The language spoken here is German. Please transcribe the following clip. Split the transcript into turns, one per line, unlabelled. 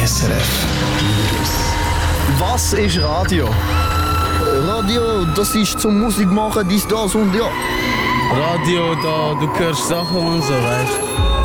SRF. Was ist Radio?
Radio, das ist zum Musik machen, dies, das und ja.
Radio, da du hörst Sachen und so, weißt du.